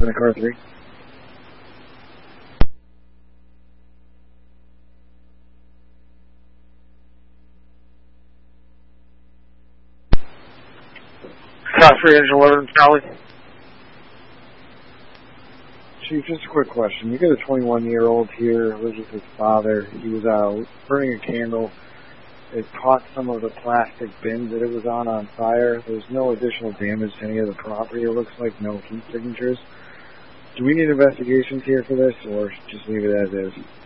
in car 3. Car 3, engine 11, Charlie. Chief, just a quick question. You got a 21-year-old here who lives with his father. He was burning a candle. It caught some of the plastic bins that it was on fire. There's no additional damage to any of the property. It looks like no heat signatures. Do we need investigations here for this, or just leave it as is?